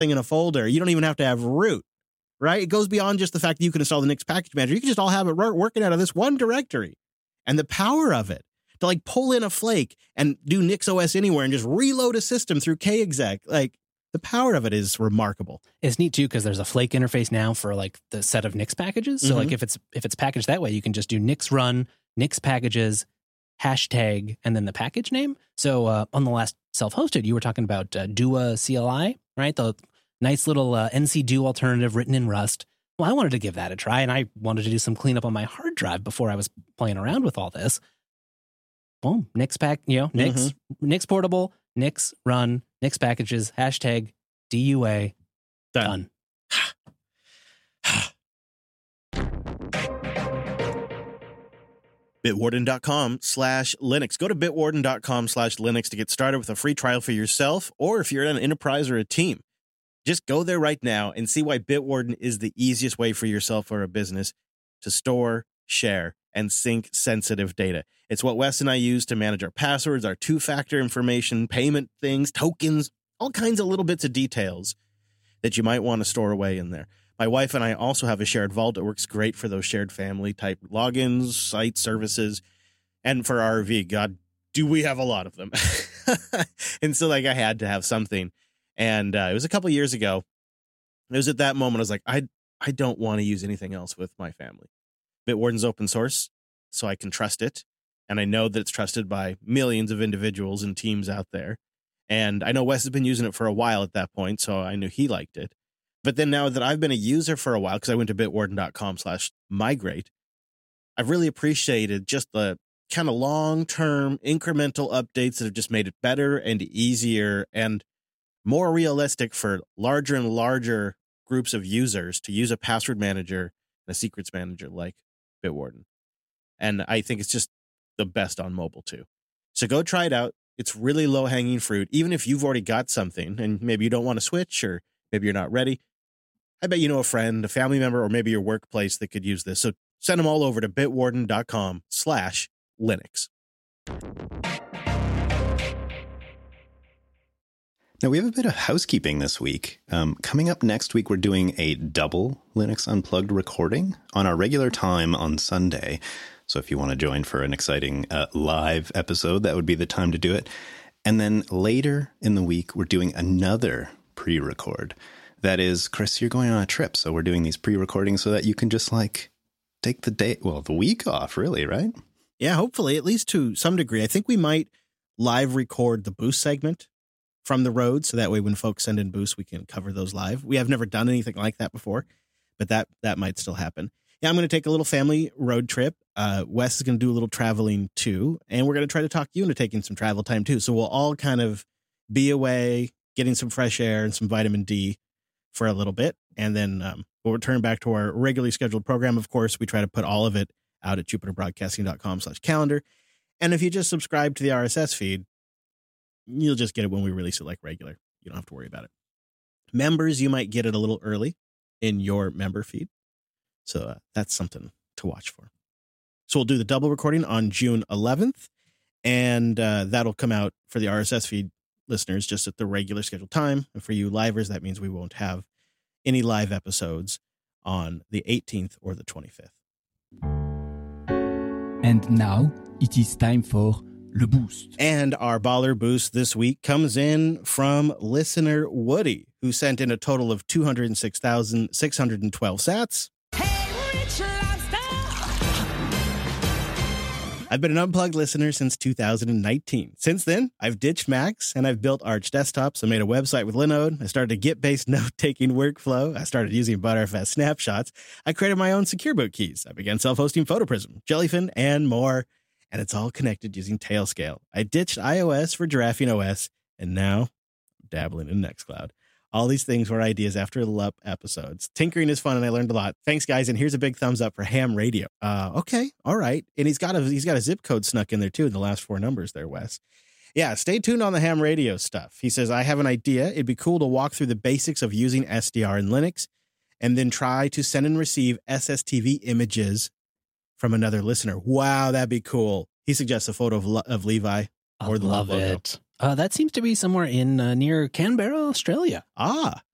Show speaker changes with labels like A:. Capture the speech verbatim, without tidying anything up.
A: in a folder. You don't even have to have root, right? It goes beyond just the fact that you can install the Nix package manager. You can just all have it working out of this one directory. And the power of it to like pull in a flake and do Nix O S anywhere and just reload a system through kexec, like the power of it is remarkable.
B: It's neat too because there's a flake interface now for like the set of Nix packages. So mm-hmm. like if it's if it's packaged that way, you can just do Nix run, Nix packages, hashtag, and then the package name. So uh, on the last self-hosted, you were talking about uh, Dua C L I, right? The nice little uh, N C Do alternative written in Rust. Well, I wanted to give that a try, and I wanted to do some cleanup on my hard drive before I was playing around with all this. Boom, Nix pack, you know, Nix, mm-hmm. Nix portable, Nix run, Nix packages, hashtag D U A, done. done.
A: Bitwarden.com slash Linux. Go to bitwarden.com slash Linux to get started with a free trial for yourself, or if you're in an enterprise or a team. Just go there right now and see why Bitwarden is the easiest way for yourself or a business to store, share, and sync sensitive data. It's what Wes and I use to manage our passwords, our two-factor information, payment things, tokens, all kinds of little bits of details that you might want to store away in there. My wife and I also have a shared vault that works great for those shared family type logins, sites, services, and for R V. God, do we have a lot of them. And so like I had to have something. And uh, it was a couple years ago. It was at that moment I was like, I I don't want to use anything else with my family. Bitwarden's open source, so I can trust it. And I know that it's trusted by millions of individuals and teams out there. And I know Wes has been using it for a while at that point, so I knew he liked it. But then now that I've been a user for a while, because I went to bitwarden.com slash migrate, I've really appreciated just the kind of long-term incremental updates that have just made it better and easier and more realistic for larger and larger groups of users to use a password manager and a secrets manager like Bitwarden. And I think it's just the best on mobile too. So go try it out. It's really low-hanging fruit. Even if you've already got something and maybe you don't want to switch or maybe you're not ready, I bet you know a friend, a family member, or maybe your workplace that could use this. So send them all over to bitwarden.com slash Linux.
C: Now, we have a bit of housekeeping this week. Um, coming up next week, we're doing a double Linux Unplugged recording on our regular time on Sunday. So if you want to join for an exciting uh, live episode, that would be the time to do it. And then later in the week, we're doing another pre-record. That is, Chris, you're going on a trip. So we're doing these pre-recordings so that you can just like take the day, well, the week off, really, right?
A: Yeah, hopefully, at least to some degree. I think we might live record the boost segment from the road, so that way when folks send in boosts, we can cover those live. We have never done anything like that before, but that that might still happen. Yeah, I'm going to take a little family road trip. Uh, Wes is going to do a little traveling too, and we're going to try to talk you into taking some travel time too. So we'll all kind of be away, getting some fresh air and some vitamin D for a little bit, and then um, we'll return back to our regularly scheduled program. Of course, we try to put all of it out at jupiterbroadcasting.com slash calendar. And if you just subscribe to the R S S feed, you'll just get it when we release it like regular. You don't have to worry about it. Members, you might get it a little early in your member feed. So uh, that's something to watch for. So we'll do the double recording on June eleventh, and uh, that'll come out for the R S S feed listeners just at the regular scheduled time. And for you livers, that means we won't have any live episodes on the eighteenth or the twenty-fifth.
D: And now it is time for Le Boost.
A: And our baller boost this week comes in from listener Woody, who sent in a total of two hundred six thousand six hundred twelve sats. Hey, Rich Lobster! I've been an Unplugged listener since two thousand nineteen. Since then, I've ditched Macs and I've built Arch desktops. I made a website with Linode. I started a Git-based note-taking workflow. I started using Butterfast snapshots. I created my own secure boot keys. I began self-hosting PhotoPrism, Jellyfin, and more. And it's all connected using Tailscale. I ditched iOS for Giraffing O S, and now I'm dabbling in Nextcloud. All these things were ideas after L U P episodes. Tinkering is fun, and I learned a lot. Thanks, guys, and here's a big thumbs up for Ham Radio. Uh, okay, all right. And he's got a he's got a zip code snuck in there, too, in the last four numbers there, Wes. Yeah, stay tuned on the Ham Radio stuff. He says, I have an idea. It'd be cool to walk through the basics of using S D R in Linux, and then try to send and receive S S T V images from another listener. Wow, that'd be cool. He suggests a photo of, Le- of Levi or
B: I
A: the
B: love
A: logo.
B: it. Uh, that seems to be somewhere in uh, near Canberra, Australia.
A: Ah,